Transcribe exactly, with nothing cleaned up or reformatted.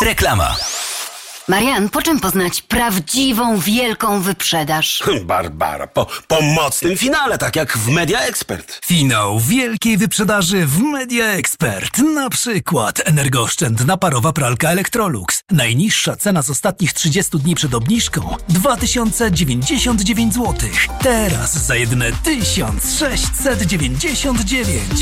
Reklama. Marian, po czym poznać prawdziwą, wielką wyprzedaż? Barbara, po, po mocnym finale, tak jak w Media Expert. Finał wielkiej wyprzedaży w Media Expert. Na przykład energooszczędna parowa pralka Electrolux. Najniższa cena z ostatnich trzydziestu dni przed obniżką dwa tysiące dziewięćdziesiąt dziewięć złotych. Teraz za jedyne tysiąc sześćset dziewięćdziesiąt dziewięć.